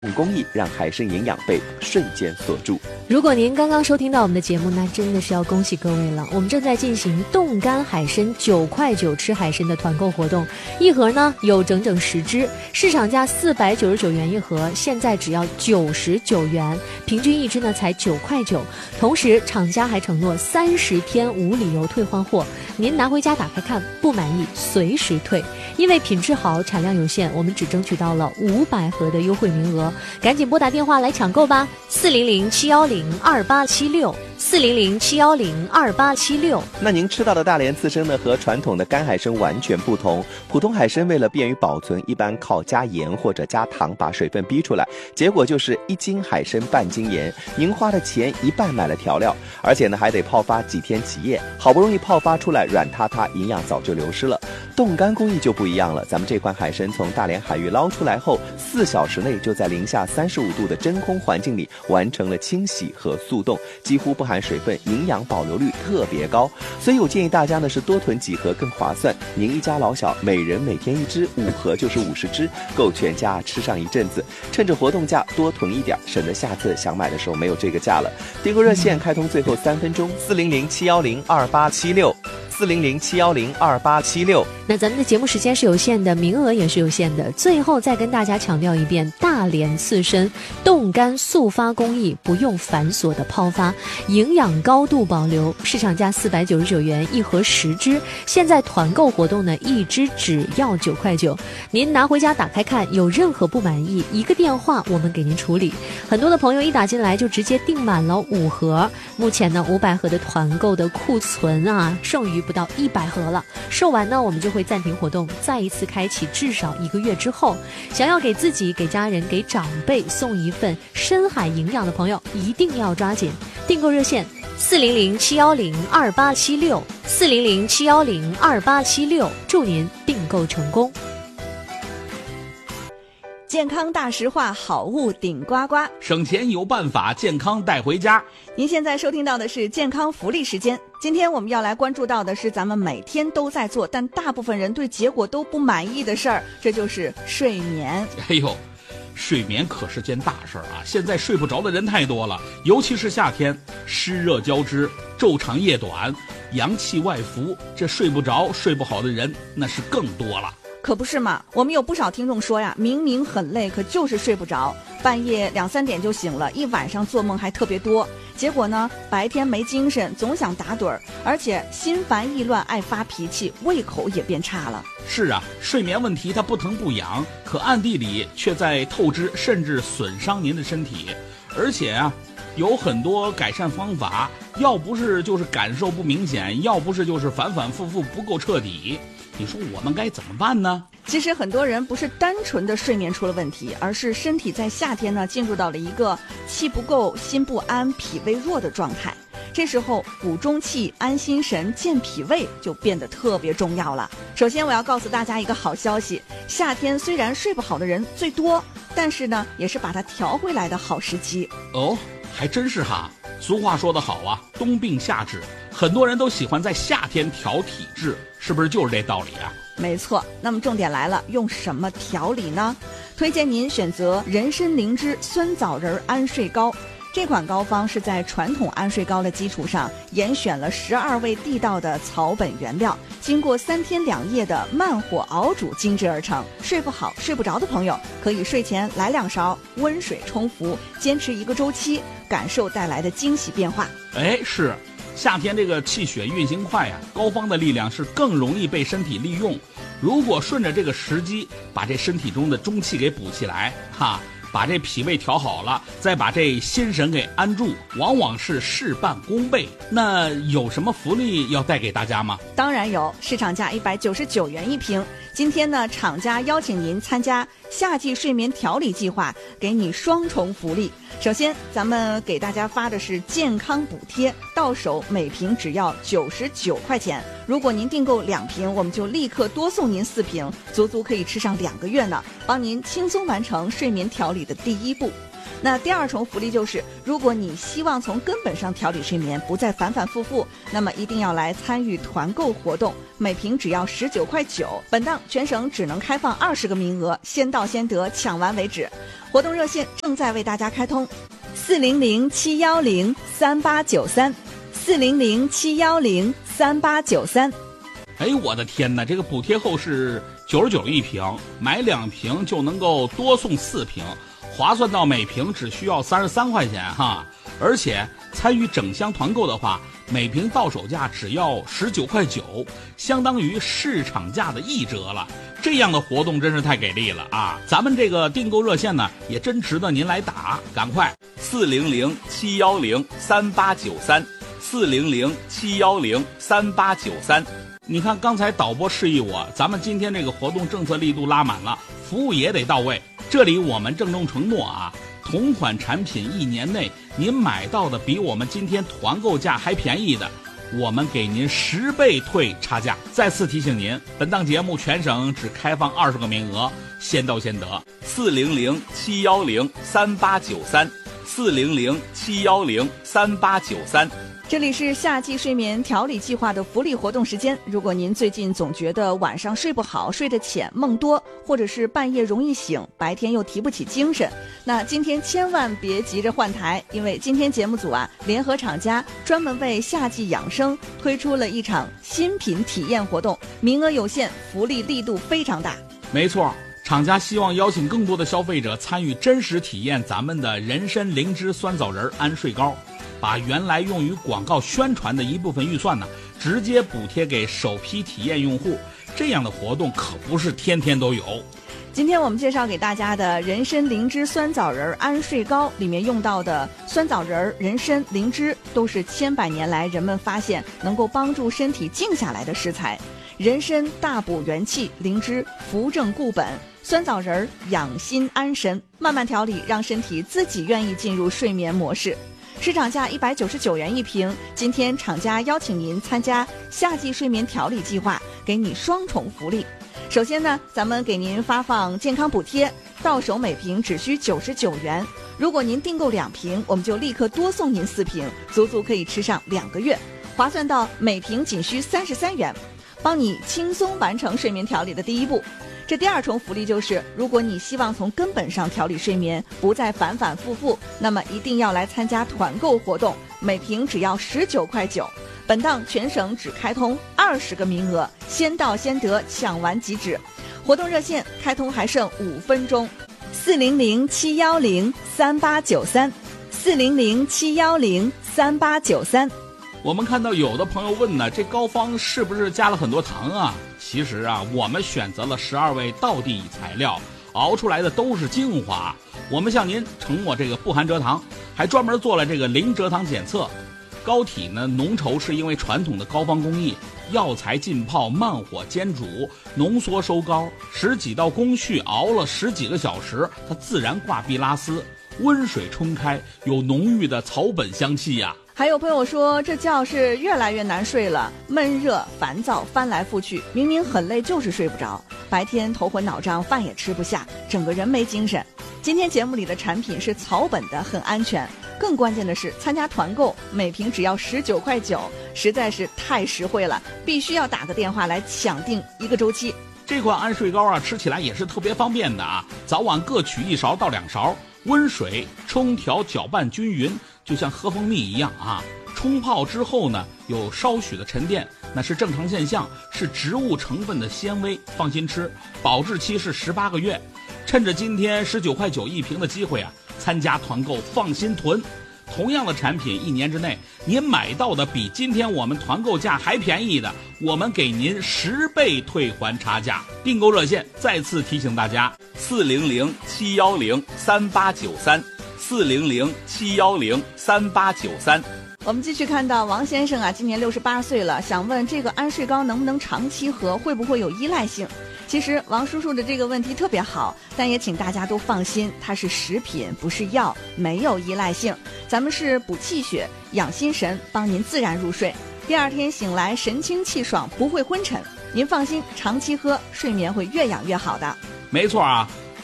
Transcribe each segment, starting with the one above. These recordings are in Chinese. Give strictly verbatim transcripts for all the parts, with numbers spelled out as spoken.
工艺让海参营养被瞬间锁住。 如果您刚刚收听到我们的节目，那真的是要恭喜各位了。我们正在进行冻干海参九块九吃海参的团购活动，一盒呢有整整十只，市场价四百九十九元一盒，现在只要九十九元，平均一只呢才九块九。同时，厂家还承诺三十天无理由退换货，您拿回家打开看，不满意随时退。因为品质好，产量有限，我们只争取到了五百盒的优惠名额，赶紧拨打电话来抢购吧，四零零七幺零二八七六。四零零七幺零二八七六。 那您吃到的大连刺身呢，和传统的干海参完全不同。普通海参为了便于保存，一般靠加盐或者加糖把水分逼出来，结果就是一斤海参半斤盐，您花的钱一半买了调料，而且呢还得泡发几天几夜，好不容易泡发出来软塌塌，营养早就流失了。冻干工艺就不一样了，咱们这款海参从大连海域捞出来后，四小时内就在零下三十五度的真空环境里完成了清洗和速冻，几乎不含水分，营养保留率特别高。所以我建议大家呢是多囤几盒更划算，您一家老小每人每天一只，五盒就是五十只，够全家吃上一阵子。趁着活动价多囤一点，省得下次想买的时候没有这个价了。订购热线开通最后三分钟，四零零七幺零二八七六。四零零七幺零二八七六。 那咱们的节目时间是有限的，名额也是有限的。最后再跟大家强调一遍，大连刺参冻干速发工艺，不用繁琐的泡发，营养高度保留，市场价四百九十九元一盒十只，现在团购活动呢，一只只要九块九。您拿回家打开看，有任何不满意，一个电话我们给您处理。很多的朋友一打进来就直接订满了五盒，目前呢五百盒的团购的库存啊，剩余不到一百盒了，售完呢我们就会暂停活动，再一次开启，至少一个月之后。想要给自己、给家人、给长辈送一份深海营养的朋友，一定要抓紧。订购热线四零零七幺零二八七六，四零零七幺零二八七六，祝您订购成功。 健康大实话，好物顶呱呱， 省钱有办法，健康带回家。 您现在收听到的是健康福利时间。今天我们要来关注到的是咱们每天都在做，但大部分人对结果都不满意的事儿，这就是睡眠。 哎呦，睡眠可是件大事儿啊！现在睡不着的人太多了，尤其是夏天，湿热交织，昼长夜短，阳气外浮，这睡不着、睡不好的人那是更多了。 可不是嘛，我们有不少听众说呀，明明很累，可就是睡不着，半夜两三点就醒了，一晚上做梦还特别多，结果呢，白天没精神，总想打盹儿，而且心烦意乱，爱发脾气，胃口也变差了。 是啊，睡眠问题它不疼不痒，可暗地里却在透支甚至损伤您的身体。而且啊，有很多改善方法，要不是就是感受不明显，要不是就是反反复复不够彻底。你说我们该怎么办呢？ 其实很多人不是单纯的睡眠出了问题，而是身体在夏天呢进入到了一个气不够、心不安、脾胃弱的状态。这时候补中气、安心神、健脾胃就变得特别重要了。首先我要告诉大家一个好消息，夏天虽然睡不好的人最多，但是呢也是把它调回来的好时机。 哦，还真是哈。俗话说得好啊，冬病夏治，很多人都喜欢在夏天调体质，是不是就是这道理啊？ 没错，那么重点来了，用什么调理呢？推荐您选择人参灵芝酸枣仁安睡膏。这款膏方是在传统安睡膏的基础上，严选了十二味地道的草本原料，经过三天两夜的慢火熬煮精制而成。睡不好、睡不着的朋友，可以睡前来两勺温水冲服，坚持一个周期，感受带来的惊喜变化。 哎，是。夏天这个气血运行快呀、啊，膏方的力量是更容易被身体利用。如果顺着这个时机，把这身体中的中气给补起来，哈，把这脾胃调好了，再把这心神给安住，往往是事半功倍。那有什么福利要带给大家吗？ 当然有，市场价一百九十九元一瓶。今天呢，厂家邀请您参加夏季睡眠调理计划，给你双重福利。首先，咱们给大家发的是健康补贴，到手每瓶只要九十九块钱。如果您订购两瓶，我们就立刻多送您四瓶，足足可以吃上两个月呢，帮您轻松完成睡眠调理的第一步。 那第二重福利就是，如果你希望从根本上调理睡眠，不再反反复复，那么一定要来参与团购活动，每瓶只要十九块九。本档全省只能开放二十个名额，先到先得，抢完为止。活动热线正在为大家开通，四零零七幺零三八九三，四零零七幺零三八九三。 哎，我的天哪！这个补贴后是九十九一瓶，买两瓶就能够多送四瓶。划算到每瓶只需要三十三块钱哈，而且参与整箱团购的话，每瓶到手价只要十九块九，相当于市场价的一折了。这样的活动真是太给力了啊！咱们这个订购热线呢，也真值得您来打，赶快四零零七幺零三八九三，四零零七幺零三八九三。 你看，刚才导播示意我，咱们今天这个活动政策力度拉满了，服务也得到位。这里我们郑重承诺啊，同款产品一年内您买到的比我们今天团购价还便宜的，我们给您十倍退差价。再次提醒您，本档节目全省只开放二十个名额，先到先得。 四零零七幺零三八九三，四零零七幺零三八九三。 这里是夏季睡眠调理计划的福利活动时间。如果您最近总觉得晚上睡不好、睡得浅、梦多，或者是半夜容易醒，白天又提不起精神，那今天千万别急着换台，因为今天节目组啊联合厂家专门为夏季养生推出了一场新品体验活动，名额有限，福利力度非常大。 没错，厂家希望邀请更多的消费者参与真实体验咱们的人参灵芝酸枣仁安睡膏，把原来用于广告宣传的一部分预算呢，直接补贴给首批体验用户。这样的活动可不是天天都有。 今天我们介绍给大家的人参灵芝酸枣仁安睡膏里面用到的酸枣仁、人参、灵芝都是千百年来人们发现能够帮助身体静下来的食材。人参大补元气，灵芝扶正固本，酸枣仁养心安神，慢慢调理，让身体自己愿意进入睡眠模式。市场价一百九十九元一瓶，今天厂家邀请您参加夏季睡眠调理计划，给你双重福利。首先呢，咱们给您发放健康补贴，到手每瓶只需九十九元。如果您订购两瓶，我们就立刻多送您四瓶，足足可以吃上两个月，划算到每瓶仅需三十三元，帮你轻松完成睡眠调理的第一步。这第二重福利就是，如果你希望从根本上调理睡眠，不再反反复复，那么一定要来参加团购活动，每瓶只要十九块九。本档全省只开通二十个名额，先到先得，抢完即止。活动热线开通还剩五分钟，四零零七幺零三八九三，四零零七幺零三八九三。 我们看到有的朋友问呢，这膏方是不是加了很多糖啊？其实啊，我们选择了十二味道地材料，熬出来的都是精华。我们向您承诺这个不含蔗糖，还专门做了这个零蔗糖检测。膏体呢浓稠是因为传统的膏方工艺，药材浸泡、慢火煎煮、浓缩收膏，十几道工序熬了十几个小时，它自然挂壁拉丝，温水冲开，有浓郁的草本香气呀、啊。 还有朋友说，这觉是越来越难睡了，闷热烦躁，翻来覆去，明明很累就是睡不着，白天头昏脑胀，饭也吃不下，整个人没精神。今天节目里的产品是草本的，很安全，更关键的是参加团购，每瓶只要十九块九，实在是太实惠了，必须要打个电话来抢订一个周期。 这款安睡膏啊，吃起来也是特别方便的啊，早晚各取一勺到两勺，温水冲调搅拌均匀，就像喝蜂蜜一样啊。冲泡之后呢，有稍许的沉淀，那是正常现象，是植物成分的纤维，放心吃，保质期是十八个月。趁着今天十九块九一瓶的机会啊，参加团购放心囤。同样的产品，一年之内您买到的比今天我们团购价还便宜的，我们给您十倍退还差价。订购热线再次提醒大家： 四零零七幺零三八九三，四零零七幺零三八九三。 我们继续看到王先生啊，今年六十八岁了，想问这个安睡膏能不能长期喝，会不会有依赖性？其实王叔叔的这个问题特别好，但也请大家都放心，它是食品不是药，没有依赖性。咱们是补气血、养心神，帮您自然入睡，第二天醒来神清气爽，不会昏沉。您放心，长期喝，睡眠会越养越好的。 没错啊，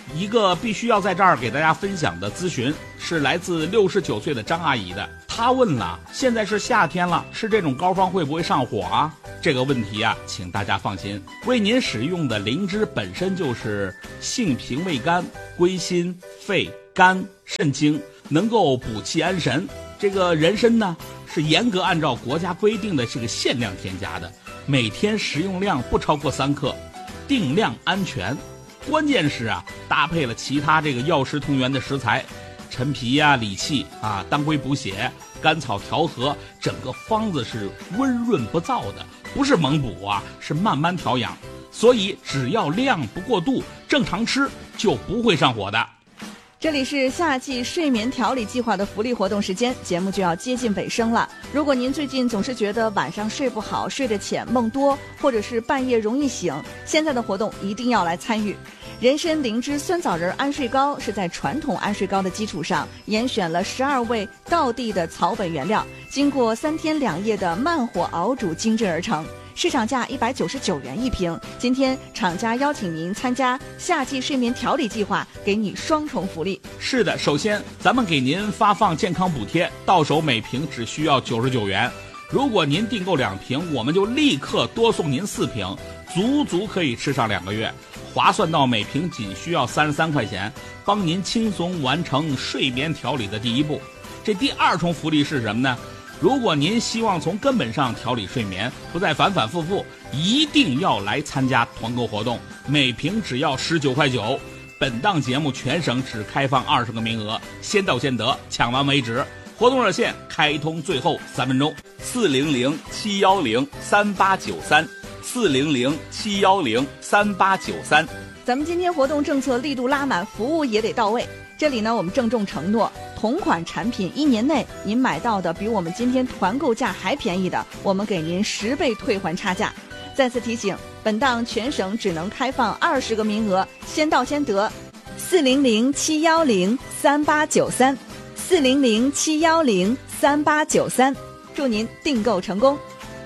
一个必须要在这儿给大家分享的咨询是来自六十九岁的张阿姨的。她问了，现在是夏天了，吃这种膏方会不会上火啊？这个问题啊，请大家放心，为您使用的灵芝本身就是性平味甘，归心肺肝肾经，能够补气安神。这个人参呢，是严格按照国家规定的这个限量添加的，每天食用量不超过三克，定量安全。关键是啊，搭配了其他这个药食同源的食材，陈皮呀、理气啊，当归补血，甘草调和，整个方子是温润不燥的，不是猛补啊，是慢慢调养。所以只要量不过度，正常吃就不会上火的。 这里是夏季睡眠调理计划的福利活动时间，节目就要接近尾声了。如果您最近总是觉得晚上睡不好，睡得浅梦多，或者是半夜容易醒，现在的活动一定要来参与。人参灵芝酸枣仁安睡膏是在传统安睡膏的基础上，严选了十二味道地的草本原料，经过三天两夜的慢火熬煮精制而成。市场价一百九十九元一瓶，今天厂家邀请您参加夏季睡眠调理计划，给你双重福利。 是的，首先咱们给您发放健康补贴，到手每瓶只需要九十九元。如果您订购两瓶，我们就立刻多送您四瓶，足足可以吃上两个月，划算到每瓶仅需要三十三块钱，帮您轻松完成睡眠调理的第一步。这第二重福利是什么呢？如果您希望从根本上调理睡眠，不再反反复复，一定要来参加团购活动，每瓶只要十九块九。本档节目全省只开放二十个名额，先到先得，抢完为止。活动热线开通最后三分钟， 四零零七幺零三八九三，四零零七幺零三八九三。 咱们今天活动政策力度拉满，服务也得到位。这里呢，我们郑重承诺，同款产品一年内您买到的比我们今天团购价还便宜的，我们给您十倍退还差价。再次提醒，本档全省只能开放二十个名额，先到先得。四零零七幺零三八九三，四零零七幺零三八九三，祝您订购成功。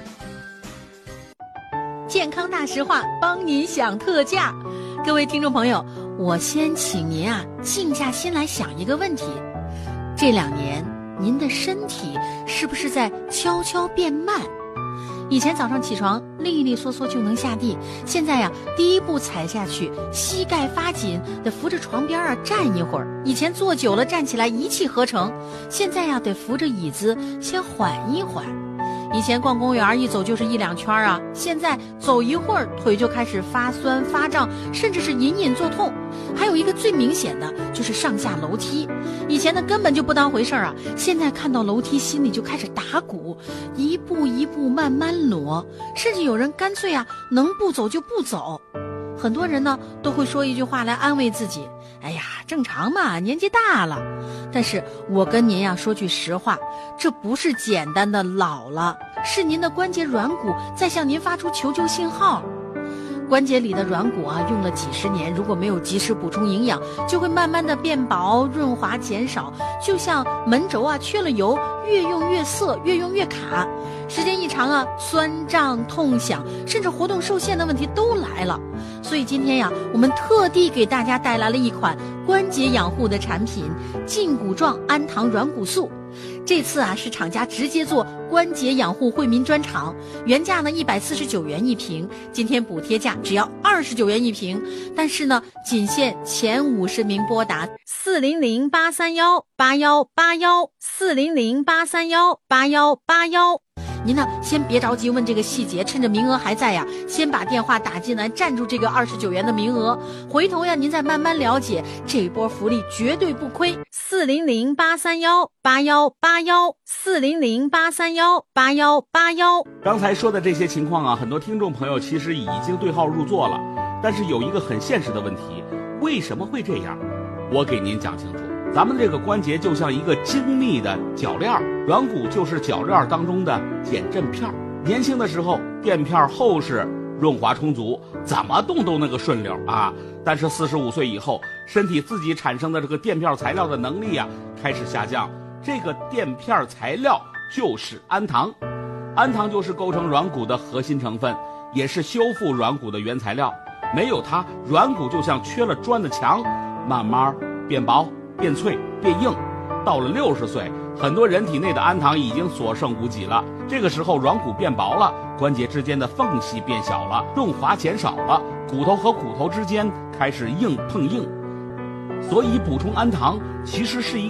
健康大实话，帮您享特价。各位听众朋友，我先请您啊静下心来想一个问题：这两年您的身体是不是在悄悄变慢？以前早上起床利利索索就能下地，现在呀第一步踩下去膝盖发紧，得扶着床边啊站一会儿。以前坐久了站起来一气呵成，现在呀得扶着椅子先缓一缓。以前逛公园一走就是一两圈啊，现在走一会儿腿就开始发酸发胀，甚至是隐隐作痛。还有一个最明显的就是上下楼梯，以前呢根本就不当回事啊，现在看到楼梯心里就开始打鼓，一步一步慢慢挪，甚至有人干脆啊能不走就不走。很多人呢都会说一句话来安慰自己，哎呀正常嘛，年纪大了。但是我跟您呀说句实话，这不是简单的老了，是您的关节软骨在向您发出求救信号。关节里的软骨啊，用了几十年，如果没有及时补充营养，就会慢慢的变薄，润滑减少，就像门轴啊缺了油，越用越涩，越用越卡。时间一长啊，酸胀、痛响，甚至活动受限的问题都来了。所以今天呀，我们特地给大家带来了一款关节养护的产品——胫骨状氨糖软骨素。这次啊，是厂家直接做关节养护惠民专场，原价呢一百四十九元一瓶，今天补贴价只要二十九元一瓶。但是呢，仅限前五十名拨打四零零八三幺八幺八幺四零零八三幺八幺八幺。您呢，先别着急问这个细节，趁着名额还在呀，先把电话打进来，占住这个二十九元的名额。回头呀，您再慢慢了解，这波福利绝对不亏。四零零八三幺八幺八幺，四零零八三幺八幺八幺。 刚才说的这些情况啊，很多听众朋友其实已经对号入座了，但是有一个很现实的问题，为什么会这样？我给您讲清楚。咱们这个关节就像一个精密的铰链，软骨就是铰链当中的减震片。年轻的时候垫片厚实，润滑充足，怎么动都那个顺溜啊。但是四十五岁以后，身体自己产生的这个垫片材料的能力啊开始下降。这个垫片材料就是氨糖，氨糖就是构成软骨的核心成分，也是修复软骨的原材料。没有它，软骨就像缺了砖的墙， 慢慢变薄、变脆、变硬。到了六十岁，很多人体内的氨糖已经所剩无几了。这个时候软骨变薄了，关节之间的缝隙变小了，润滑减少了，骨头和骨头之间开始硬碰硬。所以补充氨糖其实是一